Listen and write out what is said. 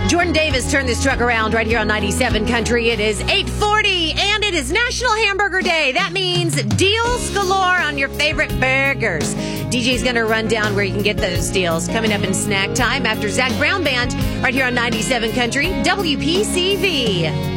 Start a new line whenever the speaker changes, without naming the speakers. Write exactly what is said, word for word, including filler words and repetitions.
Jordan Davis turned this truck around right here on ninety-seven Country. It is eight forty, and it is National Hamburger Day. That means deals galore on your favorite burgers. D J's going to run down where you can get those deals. Coming up in snack time after Zach Brown Band right here on ninety-seven Country, W P C V.